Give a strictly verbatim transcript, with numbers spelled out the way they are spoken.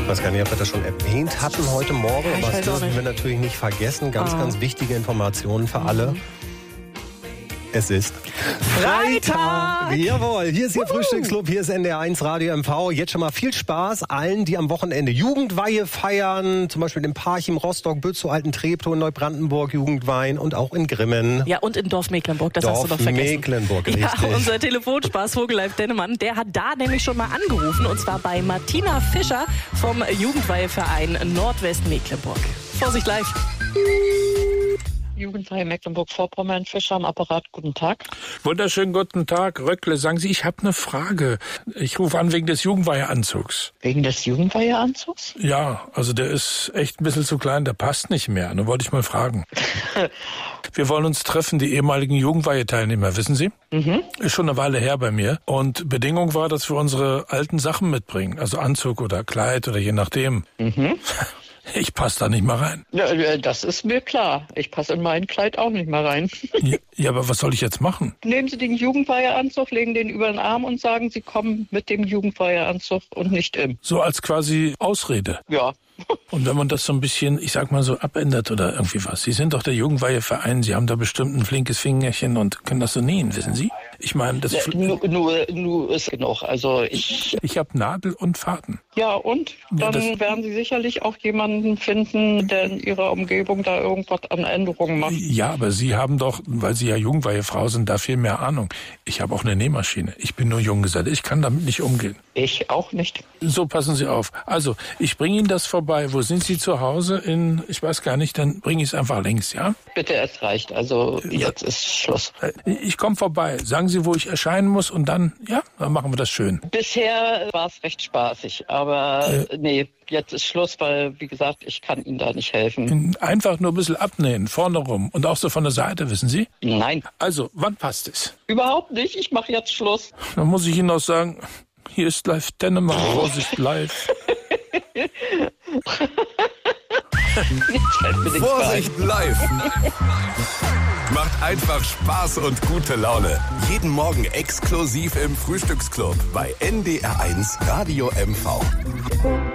weiß gar nicht, ob wir das schon erwähnt hatten heute Morgen, Ja, aber das dürfen wir natürlich nicht vergessen. Ganz, ah. ganz wichtige Informationen für alle. Es ist Freitag! Jawohl, hier ist Ihr uh. Frühstücksclub, hier ist N D R eins Radio M V. Jetzt schon mal viel Spaß allen, die am Wochenende Jugendweihe feiern. Zum Beispiel in Parchim, Rostock, Bützow, Alten-Treptow, in Neubrandenburg Jugendweihen und auch in Grimmen. Ja, und in Dorf Mecklenburg, das Dorf hast du noch vergessen. Mecklenburg, richtig. Ja, unser Telefonspaß Vogelleib Dennemann, der hat da nämlich schon mal angerufen. Und zwar bei Martina Fischer vom Jugendweiheverein Nordwest Mecklenburg. Vorsicht live. Jugendweihe Mecklenburg-Vorpommern, Fischer am Apparat. Guten Tag. Wunderschönen guten Tag, Röckle. Sagen Sie, ich habe eine Frage. Ich rufe an wegen des Jugendweiheanzugs. Wegen des Jugendweiheanzugs? Ja, also der ist echt ein bisschen zu klein, der passt nicht mehr. Da wollte ich mal fragen. Wir wollen uns treffen, die ehemaligen Jugendweihe-Teilnehmer, wissen Sie? Mhm. Ist schon eine Weile her bei mir. Und Bedingung war, dass wir unsere alten Sachen mitbringen. Also Anzug oder Kleid oder je nachdem. Mhm. Ich passe da nicht mal rein. Ja, das ist mir klar. Ich passe in mein Kleid auch nicht mal rein. Ja, ja, aber was soll ich jetzt machen? Nehmen Sie den Jugendweiheanzug, legen den über den Arm und sagen, Sie kommen mit dem Jugendweiheanzug und nicht im. So als quasi Ausrede? Ja. Und wenn man das so ein bisschen, ich sag mal so, abändert oder irgendwie was. Sie sind doch der Jugendweiheverein, Sie haben da bestimmt ein flinkes Fingerchen und können das so nähen, wissen Sie? Ich meine, das... Ja, nur, nur, nur ist genug. Also ich... Ich habe Nadel und Faden. Ja, und? Dann ja, werden Sie sicherlich auch jemanden finden, der in Ihrer Umgebung da irgendwas an Änderungen macht. Ja, aber Sie haben doch, weil Sie ja Jugendweihefrau sind, da viel mehr Ahnung. Ich habe auch eine Nähmaschine. Ich bin nur Junggeselle. Ich kann damit nicht umgehen. Ich auch nicht. So, passen Sie auf. Also, ich bringe Ihnen das vorbei. Wo sind Sie zu Hause? In, ich weiß gar nicht, dann bringe ich es einfach links, ja? Bitte, es reicht. Also, jetzt ja. ist Schluss. Ich komme vorbei. Sagen Sie, wo ich erscheinen muss und dann, ja, dann machen wir das schön. Bisher war es recht spaßig, aber äh, nee, jetzt ist Schluss, weil, wie gesagt, ich kann Ihnen da nicht helfen. Einfach nur ein bisschen abnähen, vorne rum und auch so von der Seite, wissen Sie? Nein. Also, wann passt es? Überhaupt nicht, ich mache jetzt Schluss. Dann muss ich Ihnen auch sagen, hier ist live Dennemann, Vorsicht live. Vorsicht live! Macht einfach Spaß und gute Laune. Jeden Morgen exklusiv im Frühstücksclub bei N D R eins Radio M V.